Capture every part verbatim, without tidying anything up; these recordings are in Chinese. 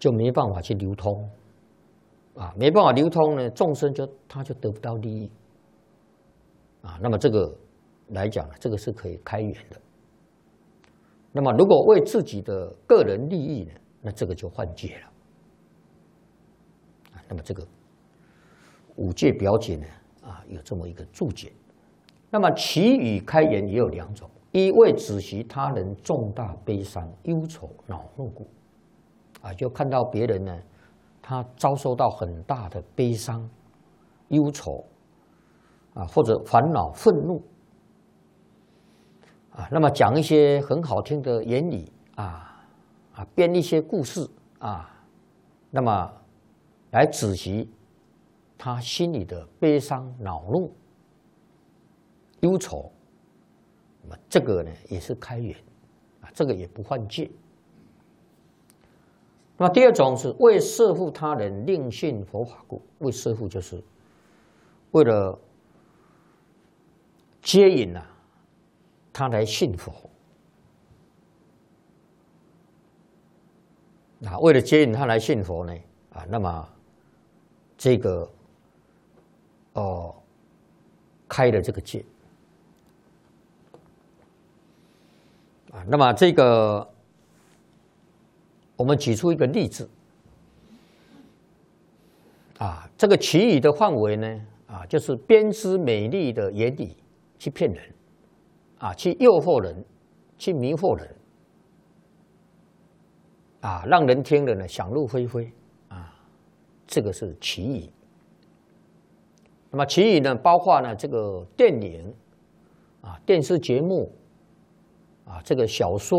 就没办法去流通，啊，没办法流通呢，众生就他就得不到利益，啊，那么这个来讲呢，这个是可以开源的。那么如果为自己的个人利益呢，那这个就犯戒了。啊，那么这个五戒表解呢，啊，有这么一个注解。那么其余开源也有两种：一为止息他人重大悲伤、忧愁、恼怒故，啊，就看到别人呢，他遭受到很大的悲伤、忧愁，啊，或者烦恼、愤怒。啊，那么讲一些很好听的言语啊，啊，编一些故事啊，那么来止息他心里的悲伤、恼怒、忧愁，那么这个呢也是开源啊，这个也不犯戒。那么第二种是为摄护他人，令信佛法故。为摄护就是为了接引啊。他来信佛啊，为了接引他来信佛呢，啊，那么这个哦开了这个戒啊，那么这个我们举出一个例子啊，这个其余的范围呢，啊，就是编织美丽的言语去骗人。啊，去诱惑人，去迷惑人，啊，让人听了呢想入非非，啊，这个是其余。那么其余呢，包括呢这个电影，啊，电视节目，啊，这个小说、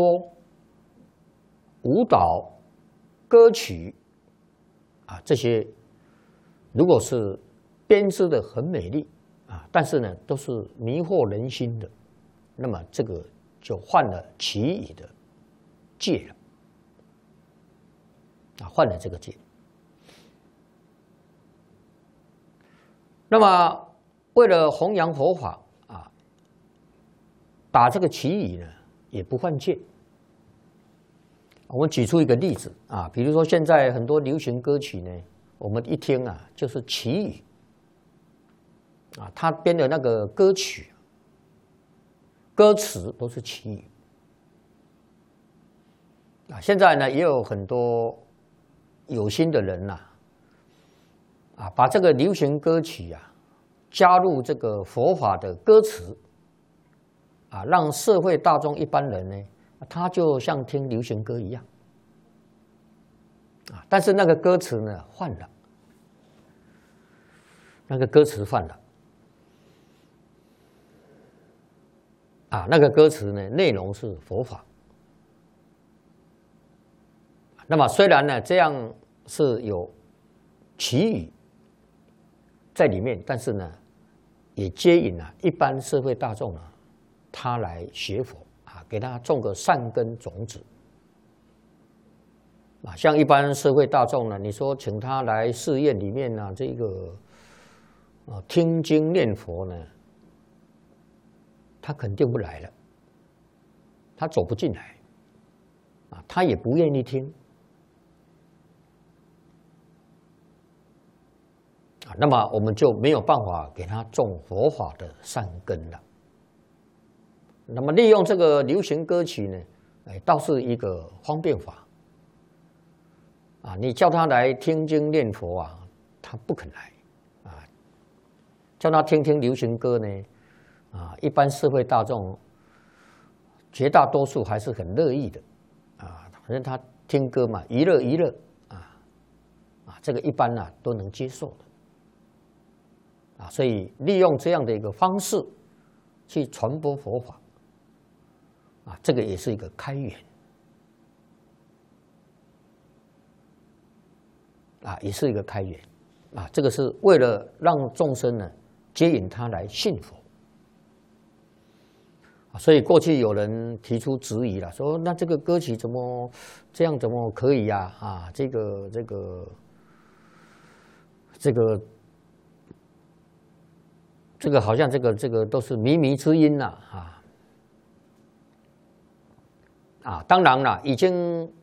舞蹈、歌曲，啊，这些如果是编织的很美丽，啊，但是呢都是迷惑人心的。那么这个就犯了其余的戒了，啊，犯了这个戒。那么为了弘扬佛法啊，打这个其余呢也不犯戒。我们举出一个例子啊，比如说现在很多流行歌曲呢，我们一听啊就是其余啊，他编的那个歌曲。歌词都是其余啊！现在呢，也有很多有心的人呐、啊，啊，把这个流行歌曲啊加入这个佛法的歌词啊，让社会大众一般人呢，他就像听流行歌一样啊，但是那个歌词呢换了，那个歌词换了。啊，那个歌词呢，内容是佛法。那么虽然呢，这样是有其余在里面，但是呢，也接引了一般社会大众啊，他来学佛啊，给他种个善根种子啊。像一般社会大众呢，你说请他来寺院里面呢，这个啊听经念佛呢。他肯定不来了，他走不进来，啊，他也不愿意听，啊，那么我们就没有办法给他种佛法的善根了。那么利用这个流行歌曲呢，哎，倒是一个方便法，啊，你叫他来听经念佛啊，他不肯来，啊，叫他听听流行歌呢。啊，一般社会大众绝大多数还是很乐意的，啊，反正他听歌嘛，娱乐娱乐，啊，啊，这个一般呢、啊、都能接受的，啊，所以利用这样的一个方式去传播佛法，啊，这个也是一个开源，啊，也是一个开源，啊，这个是为了让众生呢接引他来信佛。所以过去有人提出质疑了，说那这个歌曲怎么这样怎么可以呀？啊，啊，这个这个这个这个好像这个这个都是靡靡之音呐，啊啊！当然了，已经